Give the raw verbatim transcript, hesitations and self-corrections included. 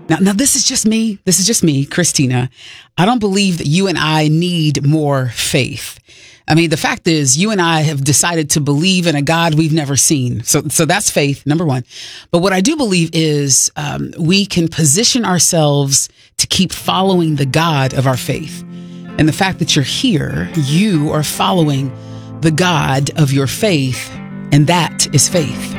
Now, now this is just me. This is just me, Christina. I don't believe that you and I need more faith. I mean, the fact is, you and I have decided to believe in a God we've never seen. So, so that's faith, number one. But what I do believe is um, we can position ourselves to keep following the God of our faith. And the fact that you're here, you are following the God of your faith, and that is faith.